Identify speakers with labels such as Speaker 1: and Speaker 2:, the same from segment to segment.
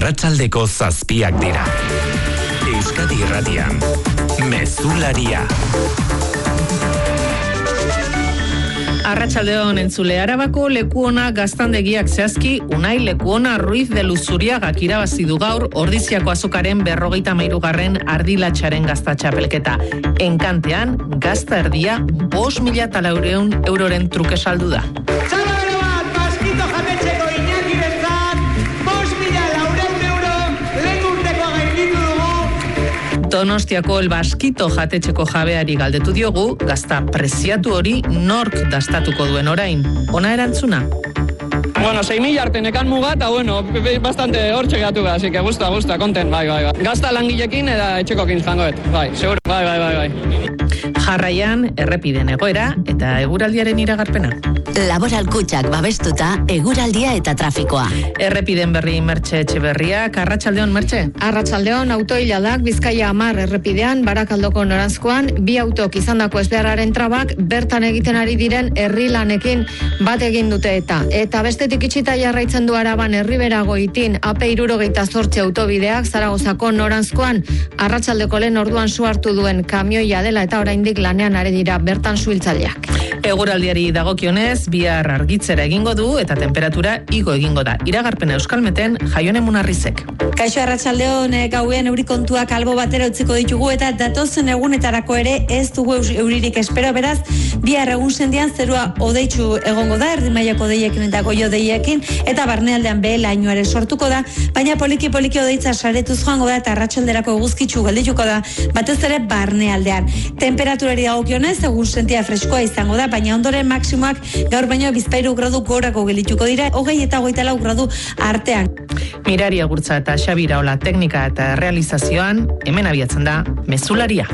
Speaker 1: Arratsaldeko 7 dira. Euskadi Irratian, Mezularia.
Speaker 2: Arratsaldeon entzule, Arabako Lekuona gaztandegiak zehazki Unai Lekuona Ruiz de Luzuriagak irabazi du gaur Ordiziako azokaren 53. ardilatxaren gazta txapelketa. Enkantean, gazta erdia 5.400 euroren truke saldu da. Donostiako El Baskito jatetxeko jabeari galdetu diogu, gazta preziatu hori nork dastatuko duen orain. Ona erantzuna?
Speaker 3: Bueno, 6.000 arte nekan muga, eta bueno, bastante hor txegatu da, así que gusta, konten, bai. Gazta langilekin eta etxekokin jangoet, bai, seguro, bai.
Speaker 2: Jarraian, errepiden egoera eta eguraldiaren iragarpena.
Speaker 4: Laboral Kutxak babestuta eguraldia eta trafikoa.
Speaker 2: Errepiden berri Mertxe Etxeberriak, arratsaldeon Mertxe.
Speaker 5: Arratsaldeon, autoiladak Bizkaia 10 errepidean, Barakaldoko noranzkoan, 2 autok izandako ezbeharraren trabak bertan egiten ari diren herri lanekin bat egin dute eta bestetik itxita jarraitzen du Araban Herriberago itin AP68 autobideak Zaragozako noranzkoan arratsaldeko lehen orduan su hartu duen kamioia dela eta oraindik lanean ari dira bertan suhiltzaileak.
Speaker 2: Eguraldiari dagokionez, bihar argitzera egingo du eta temperatura igo egingo da. Iragarpena Euskalmeten Jaione Munarrizek.
Speaker 6: Kaixo arratsaldeon, gauean eurikontuak albo batera utziko ditugu eta datozen egunetarako ere ez dugu euririk espero, beraz, bihar egunsendian zerua hodeitsu egongo da, erdi mailako deiekin eta goio deiekin, eta barnealdean lainoare sortuko da, baina poliki hodeitza saretuz joango da eta arratsalderako eguzkitsu geldituko da, batez ere barnealdean. Temperaturari dagokionez, egunsendia freskoa izango da, baina ondoren maksimoak gaur baino 2 gradu gorako geldituko dira, 20 eta 24 gradu artean.
Speaker 2: Mirari Agurtza eta Xabira Ola teknika eta realizazioan, hemen abiatzen da Mezularia.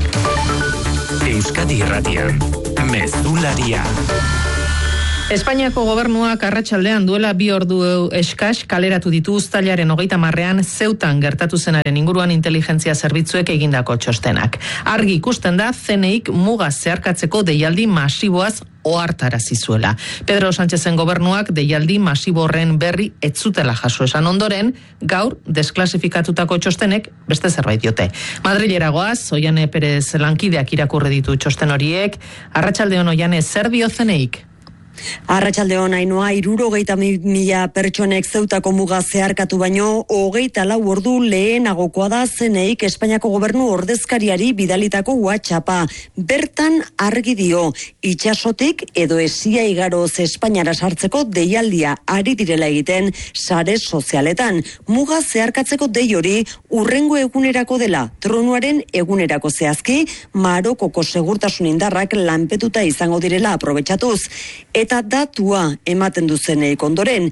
Speaker 1: Euskadi Irratian, Mezularia.
Speaker 2: Espainiako gobernuak arratsaldean duela 2 ordu eskas kaleratu ditu uztailaren 30ean Zeutan gertatu zenaren inguruan inteligentzia zerbitzuek egindako txostenak. Argi ikusten da CNIk muga zeharkatzeko deialdi masiboaz ohartarazi zuela. Pedro Sánchezen gobernuak deialdi masibo horren berri ez zutela jaso esan ondoren, gaur desklasifikatutako txostenek beste zerbait diote. Madrilera goaz, Oiane Perez lankideak irakurri ditu txosten horiek. Arratsaldeon Oiane, zer dio CNIk?
Speaker 7: Arratsaldeon Ainhoa, 70.000 pertsonek Zeutako muga zeharkatu baino 24 ordu lehenagokoa da CNIk Espainiako gobernu ordezkariari bidalitako WhatsAppa. Bertan argi dio, itsasotik edo esia igaroz Espainiara sartzeko deialdia ari direla egiten sare sozialetan. Muga zeharkatzeko dei hori urrengo egunerako dela, tronuaren egunerako zehazki, Marokoko segurtasun indarrak lanpetuta izango direla aprobetxatuz. Eta datua ematen du CNIk ondoren,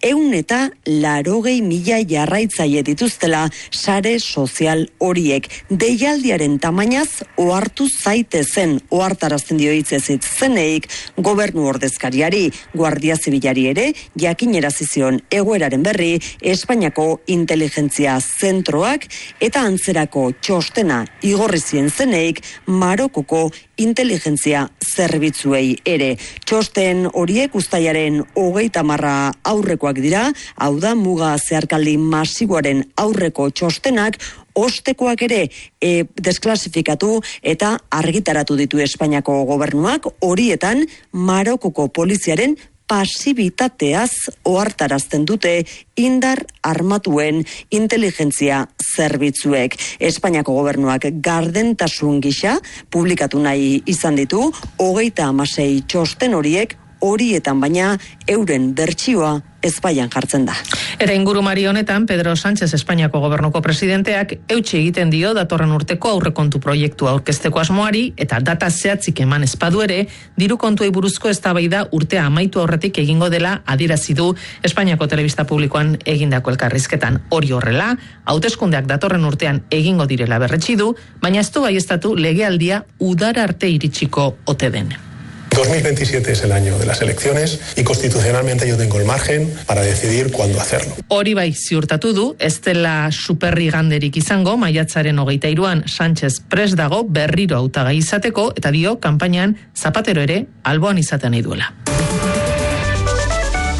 Speaker 7: 180.000 jarraitzaile dituztela sare sozial horiek. Deialdiaren tamainaz ohartu zaitezen, ohartarazten dio hitzez hitz CNIk gobernu ordezkariari, Guardia Zibilari ere jakinarazi zion egoeraren berri Espainiako inteligentzia zentroak eta antzerako txostena igorri zien CNIk Marokoko inteligentzia zerbitzuei ere. Txosten horiek uztailaren 30 aurrekoak dira, hau da muga zeharkaldi masiboaren aurreko txostenak ostekoak ere desklasifikatu eta argitaratu ditu Espainiako gobernuak, horietan Marokoko poliziaren pasibitateaz ohartarazten dute indar armatuen inteligentzia zerbitzuek. Espainiako gobernuak gardentasun gisa publikatu nahi izan ditu 36 txosten horietan baina euren bertsioa ezbaian jartzen da.
Speaker 2: Eta ingurumari honetan, Pedro Sánchez Espainiako gobernuko presidenteak eutsi egiten dio datorren urteko aurrekontu proiektua aurkezteko asmoari eta data zehatzik eman espadu ere, diru kontuei buruzko eztabaida urtea amaitu aurretik egingo dela adierazi du Espainiako telebista publikoan egindako elkarrizketan. Hori horrela, hauteskundeak datorren urtean egingo direla berretsi du, baina ez du baieztatu legealdia udara arte iritsiko ote den.
Speaker 8: 2027 es el año de las elecciones y constitucionalmente yo tengo el margen para decidir cuándo hacerlo.
Speaker 2: Hori bai ziurtatu du, ez dela superriganderik izango, maiatzaren 23an Sánchez prest dago berriro hautagai izateko, eta dio, kanpainan Zapatero ere alboan izaten nahi duela.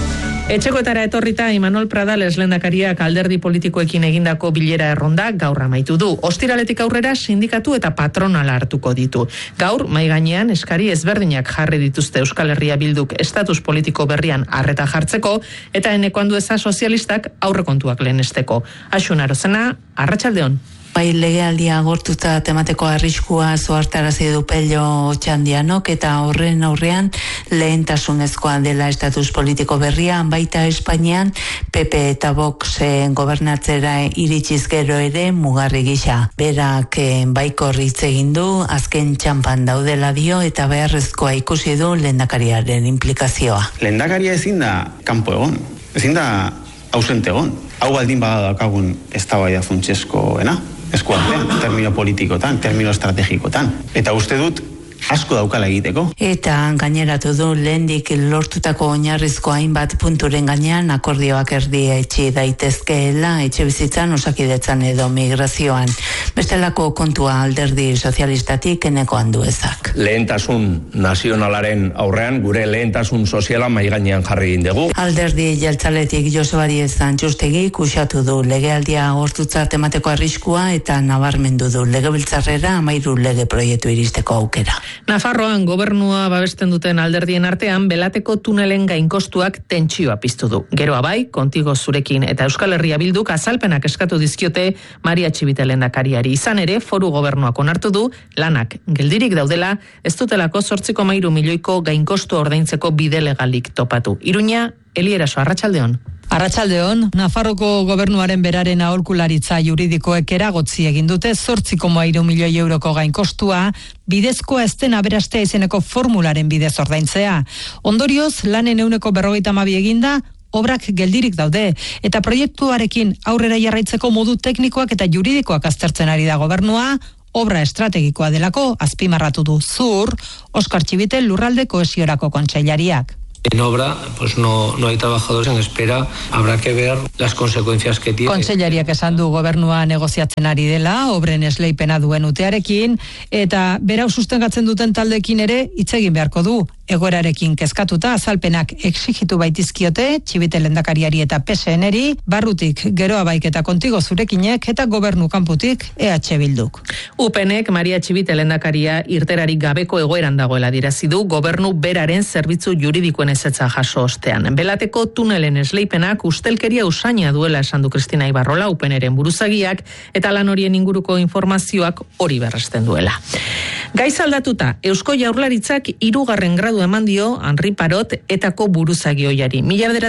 Speaker 2: Etxekoetara etorrita Imanol Pradales lehendakariak alderdi politikoekin egindako bilera erronda gaur amaitu du. Ostiraletik aurrera sindikatu eta patronala hartuko ditu. Gaur mai gainean eskari ezberdinak jarri dituzte Euskal Herria Bilduk estatus politiko berrian arreta jartzeko eta Eneko Andueza sozialistak aurrekontuak lehenesteko. Axun Arozena, Arratsaldeon.
Speaker 9: Bai, legealdia agortuta temateko arriskua zoartarazi du Pello Otxandianok eta horren aurrean lehentasunezkoa dela estatus politiko berria, baita Espainian PP eta Voxen gobernatzera iritsiz gero ere mugarri gisa. Berak baikor hitz egin du, azken txanpan daudela dio eta beharrezkoa ikusi du lehendakariaren implikazioa.
Speaker 10: Lehendakaria ezin da kanpo egon, ezin da ausente egon. Hau baldin bada daukagun eztabaida funtsezkoena. Eskuartean, termino politikotan, termino estrategikotan. Eta uste dut, asko daukala egiteko.
Speaker 9: Eta gaineratu du lehendik lortutako oinarrizko hainbat punturen gainean akordioak erdietsi daitezkeela etxebizitzan, osakidetzan edo migrazioan. Bestelako kontua alderdi sozialistatik Eneko Anduezak.
Speaker 11: Lehentasun nazionalaren aurrean gure lehentasun soziala mai gainean jarri egin dugu.
Speaker 9: Alderdi jeltzaletik Joseba Diez Antxustegi kuxatu du legealdia agortutzat emateko arriskua eta nabarmendu du legebiltzarrera 13 lege proiektu iristeko aukera.
Speaker 2: Nafarroan gobernua babesten duten alderdien artean belateko tunelen gainkostuak tentsioa piztu du. Geroa bai, Kontigo Zurekin eta Euskal Herria Bilduk azalpenak eskatu dizkiote Maria Txibite lehendakariari. Izan ere, foru gobernuak onartu du lanak geldirik daudela, ez dutelako 8,3 milioiko gainkostu ordaintzeko bide legalik topatu. Iruña, Elieraso, Arratsaldeon.
Speaker 12: Arratsaldeon, Nafarroko gobernuaren beraren aholkularitza juridikoek eragotzi egin dute 8,3 milioi euroko gainkostua, bidezkoa ez den aberastea izeneko formularen bidez ordaintzea. Ondorioz, lanen 42% eginda, obrak geldirik daude, eta proiektuarekin aurrera jarraitzeko modu teknikoak eta juridikoak aztertzen ari da gobernua, obra estrategikoa delako azpimarratu du Zur, Oskar Txibite lurralde kohesiorako kontseilariak.
Speaker 13: En obra, pues no hay trabajadores en espera, habrá que ver las consecuencias que tiene.
Speaker 12: Kontseilariak esan du gobernua negoziatzen ari dela, obren esleipena duen utearekin, eta berau sustengatzen duten taldekin ere hitz egin beharko du. Egoerarekin kezkatuta azalpenak exigitu baitizkiote Txibite lehendakariari eta PSN-eri, barrutik Geroa Baik eta Kontigo Zurekinek eta gobernu kanputik EH Bilduk.
Speaker 2: UPNek Maria Txibite lehendakaria irterarik gabeko egoeran dagoela dirazi du gobernu beraren zerbitzu juridikoen ezetza jaso ostean. Belateko tunelen esleipenak ustelkeria usaina duela esan du Kristina Ibarrola UPNren buruzagiak eta lan horien inguruko informazioak hori berresten duela. Gaiz aldatuta, Eusko Jaurlaritzak 3. gradu eman dio Henri Parot etako buruzagioiari.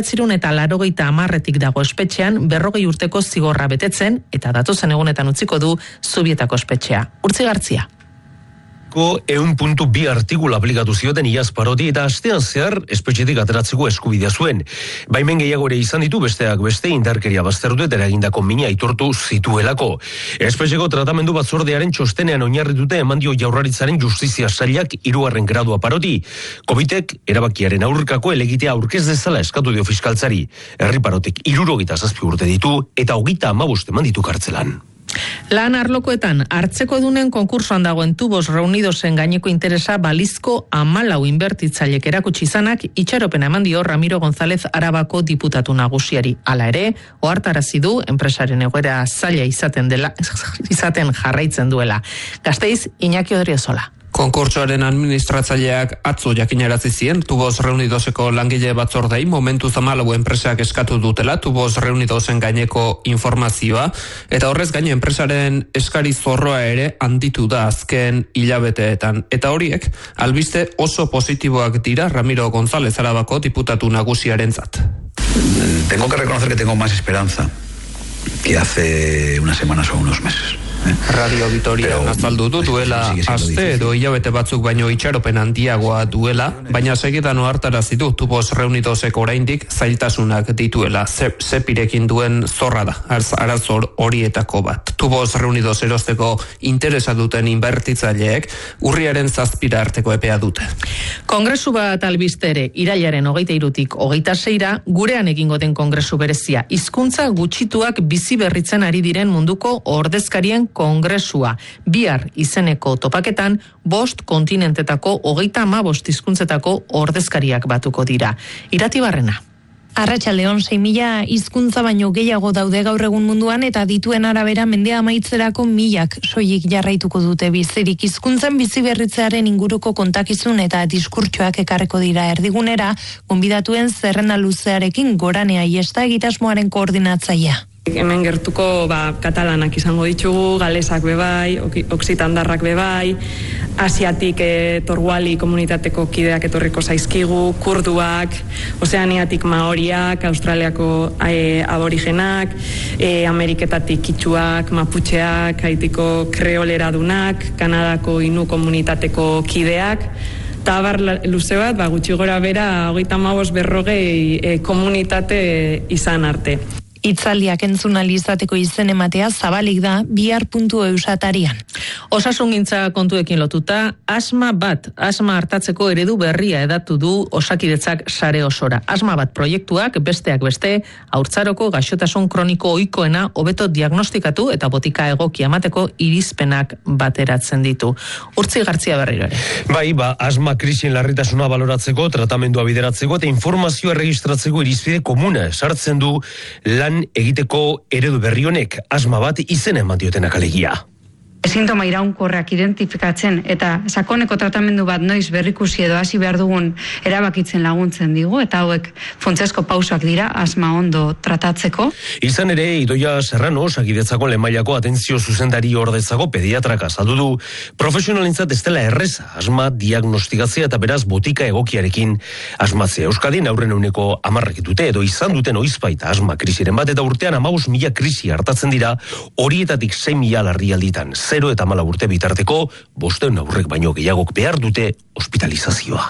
Speaker 2: 1980etik dago espetxean 40 urteko zigorra betetzen eta datozen egunetan utziko du Zubietako espetxea. Urtzi Gartzia.
Speaker 14: 100.2 artikulu aplikatu zioten Iaz Paroti eta astean zehar espetxetik ateratzeko eskubidea zuen. Baimen gehiago ere izan ditu besteak beste indarkeria baztertu eta eragindako mina aitortu zituelako. Espetxeko tratamendu batzordearen txostenean oinarrituta eman dio Jaurlaritzaren justizia sailak 3. gradua Paroti. Covitek erabakiaren aurkako helegitea aurkez dezala eskatu dio fiskaltzari. Herri Parotek 77 urte ditu eta 35 eman ditu kartzelan.
Speaker 2: Lan arlokoetan hartzeko dunen konkursoan dagoen Tubos Reunidosen gaineko interesa balizko 14 inbertitzailek erakutsi izanak itxaropena eman dio Ramiro González Arabako diputatu nagusiari. Hala ere, ohartarazi du enpresaren egoera zaila izaten jarraitzen duela. Gasteiz, Iñaki Odriozola.
Speaker 15: Konkurtsoaren administratzaileak atzo jakinarazi zien Tubos Reunidoseko langile batzordei momentu 14 enpresak eskatu dutela Tubos Reunidosen gaineko informazioa eta horrez gaine enpresaren eskari zorroa ere handitu da azken hilabeteetan eta horiek albiste oso positiboak dira Ramiro González Arabako diputatu nagusiarentzat.
Speaker 16: Tengo que reconocer que tengo más esperanza que hace unas semanas o unos meses.
Speaker 15: Radio Vitoria azaldu du duela aste edo hilabete batzuk baino itxaropen handiagoa duela, baina segidan ohartarazi du Tubos Reunidosek oraindik zailtasunak dituela. Zepirekin duen zorra da, arazor horietako bat. Tubos Reunidos erosteko interesa duten inbertitzaileek urriaren 7 arteko epea dute.
Speaker 2: Kongresu bat albiste ere irailaren 23tik 26ra gurean egingo den kongresu berezia. Hizkuntza gutxituak bizi berritzen ari diren munduko ordezkarien kongresua. Bihar izeneko topaketan 5 kontinentetako 35 hizkuntzetako ordezkariak batuko dira. Irati Barrena.
Speaker 17: Arratsaldeon 6.000 hizkuntza baino gehiago daude gaur egun munduan eta dituen arabera mendea amaitzerako 1.000 soilik jarraituko dute bizirik. Hizkuntzan bizi berritzearen inguruko kontakizun eta diskurtsoak ekarreko dira erdigunera, gonbidatuen zerrenda luzearekin Goranea Iesta egitasmoaren koordinatzailea.
Speaker 18: Hemen gertuko katalanak izango ditugu, galesak bebai, oksitandarrak bebai, asiatik torguali komunitateko kideak etorriko zaizkigu, kurduak, ozeaniatik maoriak, australiako aborigenak, ameriketatik kitxuak, maputxeak, haitiko kreoleradunak, kanadako inu komunitateko kideak, eta abar luze bat, gutxi gora bera, 35-40 komunitate izan arte.
Speaker 17: Itzaldiak entzunali izateko izen ematea zabalik da bihar.eus atarian.
Speaker 2: Osasungintza kontuekin lotuta, asma hartatzeko eredu berria edatu du Osakidetzak sare osora. Asma bat proiektuak besteak beste, haurtzaroko gaixotasun kroniko ohikoena hobeto diagnostikatu eta botika egokia emateko irizpenak bateratzen ditu. Urtzi Gartzia berriro ere.
Speaker 14: Bai, asma krisien larritasuna baloratzeko, tratamendua bideratzeko eta informazioa registratzeko irizpide komuna sartzen du lan egiteko eredu berri honek, asma bat izen eman diotenak alegia.
Speaker 19: Sintoma iraunkorrak identifikatzen eta sakoneko tratamendu bat noiz berrikusi edo hasi behar dugun erabakitzen laguntzen digu eta hauek funtsezko pausoak dira asma ondo tratatzeko.
Speaker 14: Izan ere, Idoia Serrano, Osakidetzako lehen mailako atentzio zuzendari ordetzako pediatrak azaldu du, profesionalentzat ez dela erreza asma diagnostikatzea eta beraz botika egokiarekin asmatzea. Euskadin aurren euneko 10 dute edo izan duten oizpaita asma krisiren bat eta urtean 15.000 krisi hartatzen dira, horietatik 6.000 larrialditan. 0 eta 14 urte bitarteko, 500 aurrek baino gehiagok behar dute hospitalizazioa.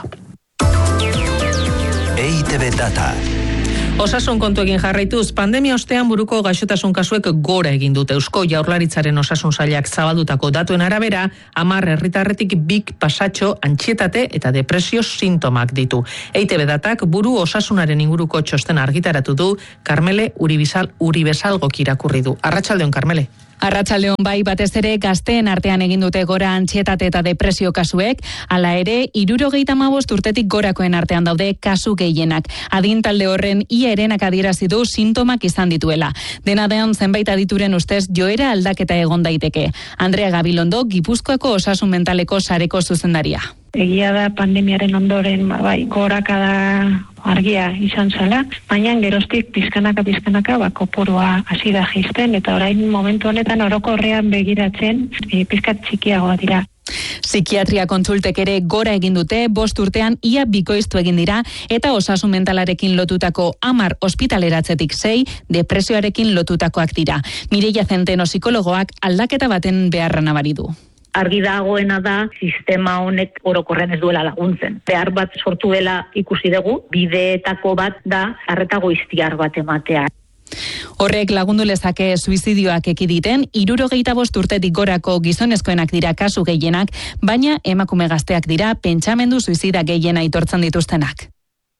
Speaker 1: EITB Data.
Speaker 2: Osasun kontuekin jarraituz, pandemia ostean buruko gaixotasun kasuek gora egin dute. Eusko Jaurlaritzaren osasun sailak zabaldutako datuen arabera, 10 herritarretik 2 pasatxo, antsietate eta depresio sintomak ditu. EITB Datak buru osasunaren inguruko txosten argitaratu du, Karmele Uribesalgok irakurri du. Arratsaldeon, Karmele.
Speaker 20: Arratsaldeon bai, batez ere gazteen artean egin dute gora antsietate eta depresio kasuek, hala ere 75 urtetik gorakoen artean daude kasu gehienak. Adin talde horren ia herenak adierazi du sintomak izan dituela. Dena den zenbait adituren ustez joera aldaketa egon daiteke. Andrea Gabilondo, Gipuzkoako osasun mentaleko sareko zuzendaria.
Speaker 21: Egia da pandemiaren ondoren gorakada argia izan zela, baina geroztik pizkanaka kopurua hasi da jaisten eta orain momentu honetan orokorrean begiratzen pizkat txikiagoa dira.
Speaker 20: Psikiatria kontsultek ere gora egin dute, 5 urtean ia bikoiztu egin dira eta osasun mentalarekin lotutako 10 ospitaleratzetik 6 depresioarekin lotutakoak dira. Mireia Zenteno psikologoak aldaketa baten beharra nabari du.
Speaker 22: Argi dagoena da, sistema honek orokorren ez duela laguntzen. Behar bat sortu dela ikusi dugu, bideetako bat da, arreta goiztiar bat ematea.
Speaker 20: Horrek lagundu lezake suizidioak ekiditen, 75 urtetik gorako gizonezkoenak dira kasu gehienak, baina emakume gazteak dira pentsamendu suizida gehiena aitortzen dituztenak.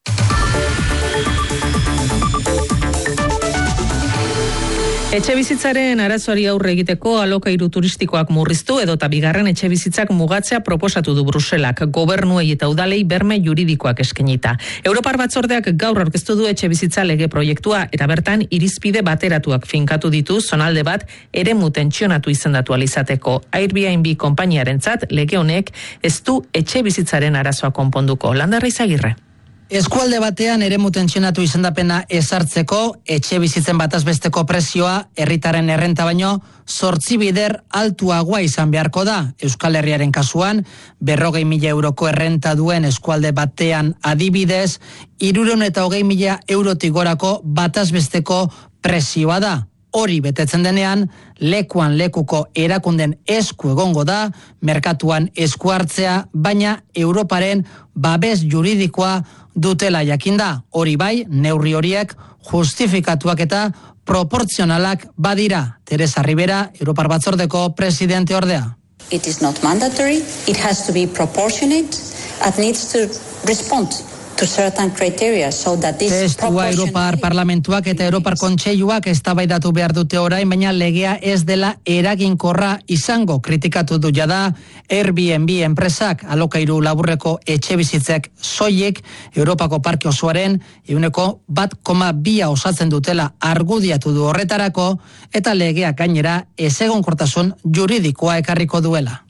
Speaker 2: Etxebizitzaren arazoari aurre egiteko alokairu turistikoak murriztu edota bigarren etxebizitzak mugatzea proposatu du Bruselak, gobernuei eta udalei berme juridikoak eskainita. Europar Batzordeak gaur aurkeztu du etxebizitza lege proiektua eta bertan irizpide bateratuak finkatu ditu zonalde bat eremu tentsionatu izendatu alizateko. Airbnb konpainiarentzat lege honek ez du etxebizitzaren arazoa konponduko. Landarra Izagirre.
Speaker 23: Eskualde batean eremu tentsionatu izendapena ezartzeko, etxe bizitzen batazbesteko prezioa herritaren errenta baino 8 bider altuagoa izan beharko da. Euskal Herriaren kasuan, 40.000 euroko errenta duen eskualde batean adibidez, 320.000 eurotik gorako batazbesteko prezioa da. Hori betetzen denean, lekuan lekuko erakunden esku egongo da, merkatuan esku hartzea, baina Europaren babes juridikoa dutela jakinda. Hori bai, neurri horiek justifikatuak eta proportzionalak badira. Teresa Rivera, Europar Batzordeko presidente ordea.
Speaker 24: It is not mandatory, it has to be proportionate, and needs to respond
Speaker 23: Testua Europar Parlamentuak eta Europar Kontseiluak eztabaidatu behar dute orain, baina legea ez dela eraginkorra izango, kritikatu du jada Airbnb enpresak. Alokairu laburreko etxebizitzek soilik Europako parke osoaren 1,2 osatzen dutela argudiatu du horretarako, eta legeak gainera ezegonkortasun juridikoa ekarriko duela.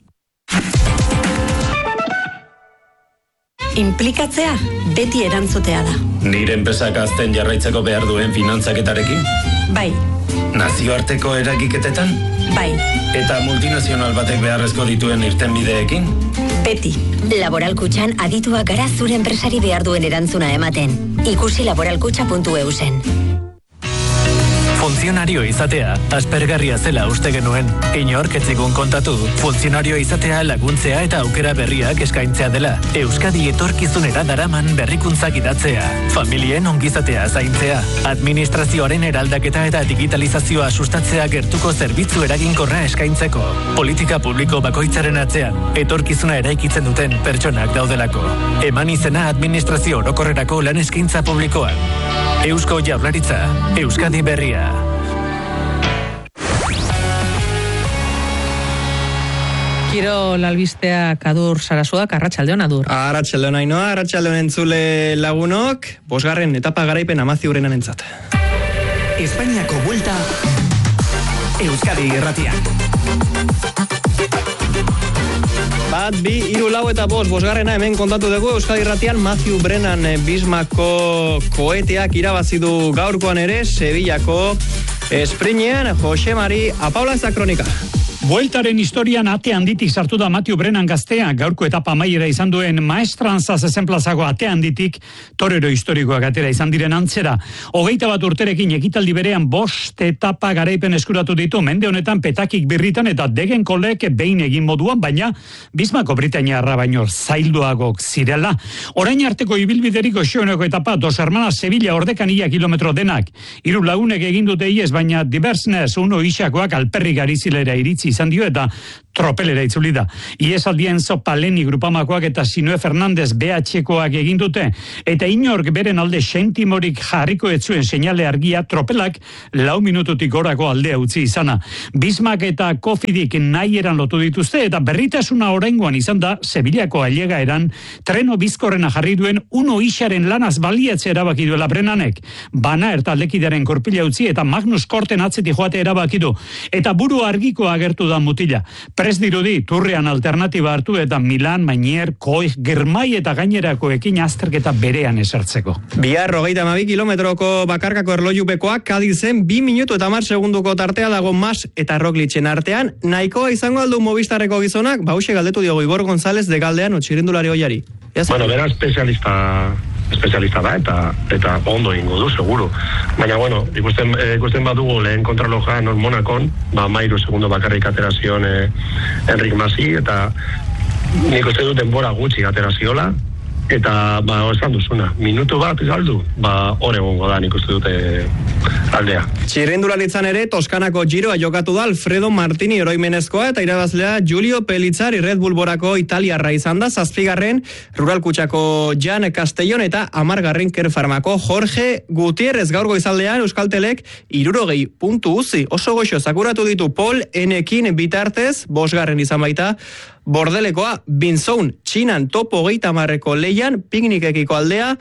Speaker 3: Inplikatzea beti erantzutea da.
Speaker 4: Nire enpresak azten jarraitzeko behar duen finantzaketarekin?
Speaker 3: Bai.
Speaker 4: Nazioarteko eragiketetan?
Speaker 3: Bai.
Speaker 4: Eta multinazional batek beharrezko dituen irtenbideekin?
Speaker 3: Beti.
Speaker 5: Laboral Kutxan adituak gara zure enpresari behar duen erantzuna ematen. Ikusi laboralkutxa.eu zen.
Speaker 24: Funtzionario izatea, aspergarria zela uste genuen. Inork ez zigun kontatu, funtzionario izatea laguntzea eta aukera berriak eskaintzea dela. Euskadi etorkizunera daraman berrikuntzak idatzea. Familien ongizatea zaintzea. Administrazioaren eraldaketa eta digitalizazioa sustatzea gertuko zerbitzu eraginkorra eskaintzeko. Politika publiko bakoitzaren atzean, etorkizuna eraikitzen duten pertsonak daudelako. Eman izena administrazio orokorrerako lan eskaintza publikoan. Eusko Jaurlaritza, Euskadi berria.
Speaker 2: Kirol albisteak Adur Sarasoak, arratsaldeon Adur.
Speaker 25: Arratsaldeon Ainhoa, arratsaldeon entzule lagunok, 5. etapa garaipen Amancio Urenanentzat.
Speaker 1: Espainiako Vuelta Euskadi irratian.
Speaker 25: 1, 2, 3, 4 eta 5. hemen kontatu dugu Euskadi irratian. Matthew Brennan Bismako koeteak irabazi du gaurkoan ere Sevillako esprinean. Jose Mari Apaulaza kronika.
Speaker 26: Bueltaren historian ate handitik sartu da Matthew Brennan gaztea, gaurko etapa amaiera izan duen Maestranza zezenplazago ate handitik torero historikoak atera izan diren antzera. 21 urterekin ekitaldi berean 5 etapa garaipen eskuratu ditu, mende honetan Petakik birritan eta Degen Kolek behin egin moduan, baina Bismako Britainiarra baino zailduagok zirela. Orain arteko ibilbiderik goxoeneko etapa, Dos Hermanas Sevilla ordekanila kilometro denak. 3 lagunek egin dute iez, baina Diversnes uno isakoak alperrik garizilera iritzi izan dio eta tropelera itzuli da. Iesaldien Zopaleni grupamakoak eta Sinue Fernandez BH-koak egin dute, eta inork beren alde sentimorik jarriko etzuen seinale argia tropelak 4 minututik gorako aldea utzi izana. Bismak eta Kofidik nahi eran lotu dituzte, eta berritasuna oraingoan izan da Sevillako ailega eran treno bizkorrena jarri duen uno isaren lanaz baliatzea erabaki duela Brennanek. Bana ertaldekidaren korpila utzi eta Magnus Korten atzetik joate erabaki du, eta buru argiko agertu da mutila. Prest dirudi, turrean alternatiba hartu eta Milan, Mainier, Koig, Germai eta gainerakoekin azterketa berean esertzeko.
Speaker 25: Bihar 32 kilometroko bakarkako erlojupekoak Kadizen 2 minutu eta 10 segunduko tartea dago Mas eta Roglitzen artean. Nahikoa izango aldu Movistarreko gizonak, hauxe galdetu diogo Igor González de Galdean txirrindulari oiari.
Speaker 27: Bueno, bera espezialista da eta ondo ingo du, seguro. Baina, bueno, ikusten badugu lehen kontraloja non Monakon, 13 segundo bakarrik aterazion Enric Masi, eta nik uste dut denbora gutxi ateraziola, eta, esan duzuna, minutu bat galdu, hor egongo da nik uste dute aldea.
Speaker 25: Txirrindularitzan ere, Toskanako Giroa jokatu da Alfredo Martini oroimenezkoa, eta irabazlea Giulio Pellizzari Red Bull Borako italiarra izan da, 7. Rural Kutxako Jan Castellon eta 10. Kerfarmako Jorge Gutierrez. Gaur goizaldean Euskaltelek 60 puntu uzi. Oso goxo zakuratu ditu Paul Enekin bitartez, 5. izan baita Bordelekoa, Binzoun, Txinan topo 30ko leian, piknikekiko aldea,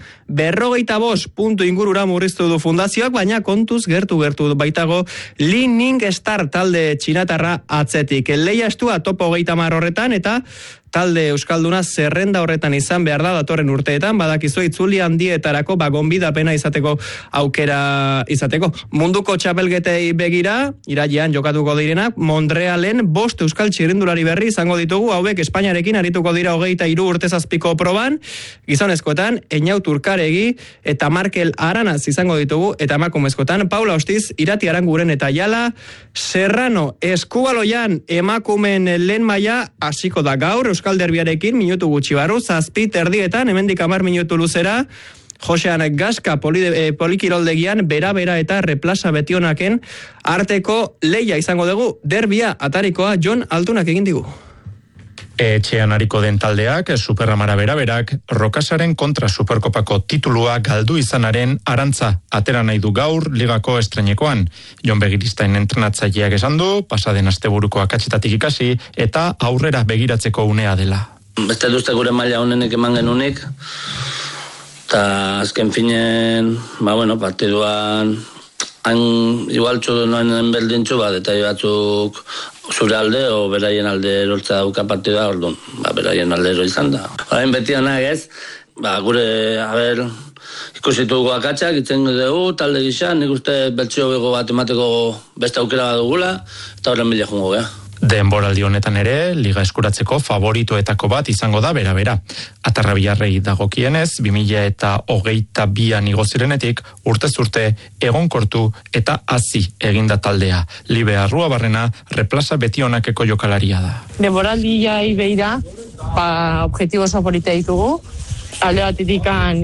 Speaker 25: 45 puntu ingurura murriztu du fundazioak, baina kontuz gertu baitago Li Ning Star talde txinatarra atzetik. Leia estua topo 30 horretan, eta talde euskalduna zerrenda horretan izan behar da datorren urteetan, badakizu itzuli handietarako gonbidapena izateko aukera izateko. Munduko txapelgetei begira, irailean jokatuko direnak, Montrealen 5 euskal txirrindulari berri izango ditugu, hauek Espainiarekin arituko dira 23 urte zazpiko proban, gizonezkoetan Eñaut Urkaregi eta Markel Aranaz izango ditugu, eta emakumezkotan Paula Ostiz, Irati Aranguren eta Jala Serrano. Eskubaloian emakumen lehen maila hasiko da gaur, Euskal Derbiarekin, minutu gutxi barru, 7:30, hemendik 10 minutu luzera, Josean Gaska polikiroldegian, bera eta replaza betionaken arteko leia izango dugu, derbia atarikoa Jon Altunak egin digu.
Speaker 6: Etxean hariko den taldeak, Superamara beraberak, Rokasaren kontra Superkopako titulua galdu izanaren arantza atera nahi du gaur ligako estrenekoan. Jon Begiristain entrenatzaileak esan du, pasaden asteburuko akatsetatik ikasi eta aurrera begiratzeko unea dela.
Speaker 7: Beste duzte gure maila honenek eman genunik, eta azken finen, partiduan, igual txudu noen beldintxu detai batzuk zure alde o beraien alde erortza dauka partidua, orduan, beraien alde ero izan da. Orain beti honak ez, gure, ikusituko akatsak, itzen dugu, talde gisa, nik uste beltzio bego bat emateko beste aukera bat dugula, eta horren bila jungo geha.
Speaker 6: Denboraldi honetan ere, liga eskuratzeko favoritoetako bat izango da bera. Atarrabiarrei dagokienez, 2022an igo zirenetik, urtez urte egonkortu eta hazi eginda taldea. Libe Arruabarrena replaza beti honakeko jokalaria da.
Speaker 8: Denboraldi jai beira, objektibo favorita ditugu. Alde batetikan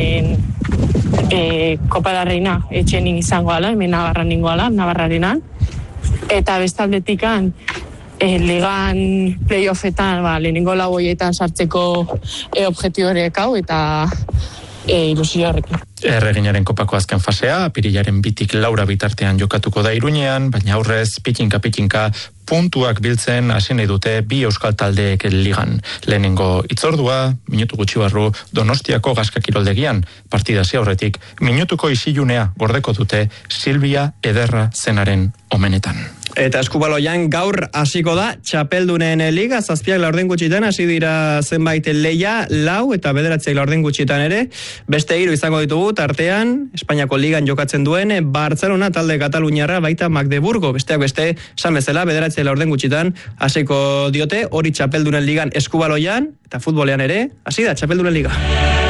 Speaker 8: Kopa da Reina etxenin izango ala, hemen Navarran ningo ala, Navarrarenan. Eta bestaldetikan ligan playoffetan lehenengo lauoietan sartzeko objektiborek hau eta ilusio horrekin.
Speaker 6: Erreginaren kopako azken fasea, apirilaren 2-4 bitartean jokatuko da Iruñean, baina aurrez pitinka puntuak biltzen hasi nahi dute bi euskal taldeek ligan. Lehenengo itzordua, minutu gutxi barru Donostiako Gaska kiroldegian, partida hasi aurretik, minutuko isilunea gordeko dute Silvia Ederra zenaren omenetan.
Speaker 25: Eta eskubaloian gaur hasiko da txapeldunen liga, 7 laurden gutxitan hasi dira zenbait leia, 4 eta 9 laurden gutxitan ere, beste 3 izango ditugu, tartean, Espainiako ligan jokatzen duen, Barcelona talde Kataluniarra baita Magdeburgo, besteak beste, esan bezala, 9 laurden gutxitan hasiko diote, hori txapeldunen ligan eskubaloian, eta futbolean ere, hasi da txapeldunen liga.